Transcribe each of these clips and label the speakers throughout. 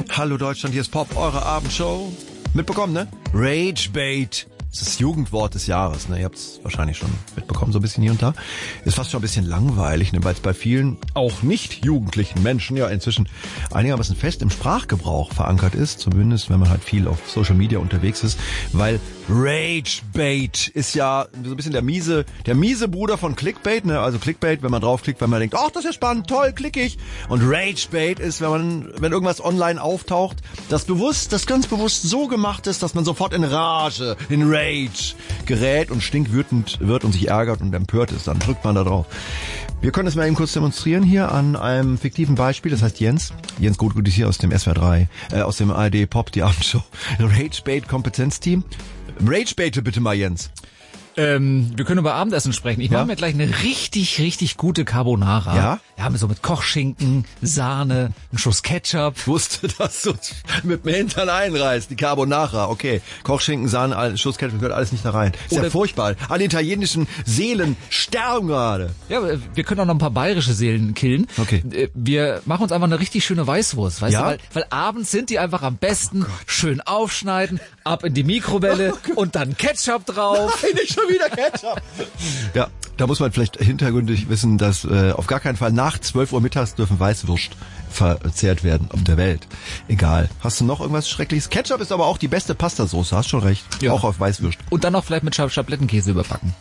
Speaker 1: Hallo Deutschland, hier ist Pop, eure Abendshow. Mitbekommen, ne? Ragebait. Das ist das Jugendwort des Jahres, ne? Ihr habt es wahrscheinlich schon mitbekommen, so ein bisschen hier und da. Ist fast schon ein bisschen langweilig, ne? Weil es bei vielen, auch nicht jugendlichen Menschen, ja inzwischen einigermaßen fest im Sprachgebrauch verankert ist. Zumindest, wenn man halt viel auf Social Media unterwegs ist. Weil Ragebait ist ja so ein bisschen der miese Bruder von Clickbait, ne? Also Clickbait, wenn man draufklickt, wenn man denkt, ach, das ist ja spannend, toll, klicke ich. Und Ragebait ist, wenn irgendwas online auftaucht, das ganz bewusst so gemacht ist, dass man sofort in Rage, in Rage gerät und stinkwütend wird und sich ärgert und empört ist. Dann drückt man da drauf. Wir können das mal eben kurz demonstrieren hier an einem fiktiven Beispiel. Das heißt Jens Gottgut ist hier aus dem SWR 3, aus dem ARD Pop, die Abendshow. Ragebait Kompetenzteam. Ragebaite bitte mal, Jens.
Speaker 2: Wir können über Abendessen sprechen. Ich mache mir gleich eine richtig, richtig gute Carbonara.
Speaker 1: Ja?
Speaker 2: Ja, so mit Kochschinken, Sahne, einen Schuss Ketchup.
Speaker 1: Ich wusste, dass du mit mir Hintern einreißt. Die Carbonara, okay. Kochschinken, Sahne, Schuss Ketchup, gehört alles nicht da rein. Ist ja furchtbar. Alle italienischen Seelen sterben gerade.
Speaker 2: Ja, wir können auch noch ein paar bayerische Seelen killen.
Speaker 1: Okay.
Speaker 2: Wir machen uns einfach eine richtig schöne Weißwurst, weißt
Speaker 1: Ja?
Speaker 2: du? Weil abends sind die einfach am besten. Schön aufschneiden, ab in die Mikrowelle und dann Ketchup drauf.
Speaker 1: Nein, nicht schon wieder Ketchup. Ja, da muss man vielleicht hintergründig wissen, dass auf gar keinen Fall nach 12 Uhr mittags dürfen Weißwürst verzehrt werden auf der Welt. Egal. Hast du noch irgendwas Schreckliches? Ketchup ist aber auch die beste Pastasauce, hast schon recht. Ja. Auch auf Weißwürst.
Speaker 2: Und dann noch vielleicht mit Schablettenkäse überbacken.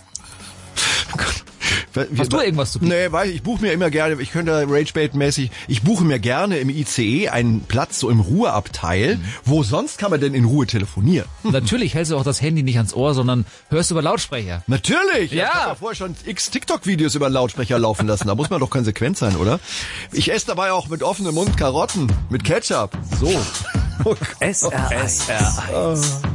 Speaker 2: Hast du irgendwas zu bieten?
Speaker 1: Nee, weil ich buche mir immer gerne, ich könnte Ragebait-mäßig, ich buche mir gerne im ICE einen Platz so im Ruheabteil. Wo sonst kann man denn in Ruhe telefonieren?
Speaker 2: Natürlich hältst du auch das Handy nicht ans Ohr, sondern hörst über Lautsprecher.
Speaker 1: Natürlich!
Speaker 2: Ja.
Speaker 1: Ich habe ja vorher schon x TikTok-Videos über den Lautsprecher laufen lassen. Da muss man doch konsequent sein, oder? Ich esse dabei auch mit offenem Mund Karotten, mit Ketchup. So.
Speaker 3: SR1.